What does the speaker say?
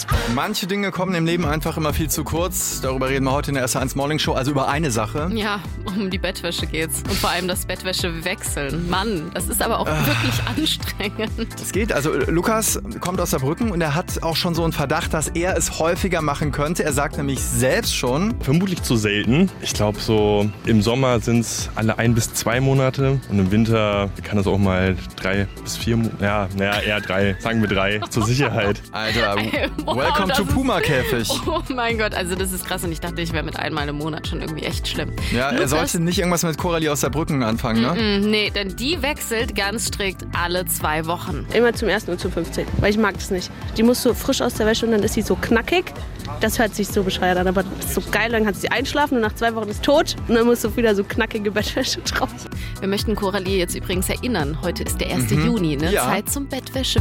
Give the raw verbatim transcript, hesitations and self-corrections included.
Lukas. Manche Dinge kommen im Leben einfach immer viel zu kurz. Darüber reden wir heute in der S eins Morning Show, also über eine Sache. Ja, um die Bettwäsche geht's. Und vor allem das Bettwäsche wechseln. Mann, das ist aber auch äh, wirklich anstrengend. Das geht. Also Lukas kommt aus Saarbrücken und er hat auch schon so einen Verdacht, dass er es häufiger machen könnte. Er sagt nämlich selbst schon. Vermutlich zu selten. Ich glaube so im Sommer sind es alle ein bis zwei Monate und im Winter kann es auch mal drei bis vier Monate. Ja, naja, eher drei. Sagen wir drei. Zur Sicherheit. Alter, Ey, wow, welcome to Puma-Käfig. Oh mein Gott, also das ist krass und ich dachte, ich wäre mit einmal im Monat schon irgendwie echt schlimm. Ja, Lukas, er sollte nicht irgendwas mit Coralie aus Saarbrücken anfangen, ne? Mm-mm, nee, denn die wechselt ganz strikt alle zwei Wochen. Immer zum ersten und zum fünfzehnten, weil ich mag das nicht. Die muss so frisch aus der Wäsche und dann ist sie so knackig. Das hört sich so bescheuert an, aber das ist so geil. Dann kannst du sie einschlafen und nach zwei Wochen ist tot und dann musst du wieder so knackige Bettwäsche drauf. Wir möchten Coralie jetzt übrigens erinnern. Heute ist der erste Mhm. Juni, ne? Ja. Zeit zum Bettwäsche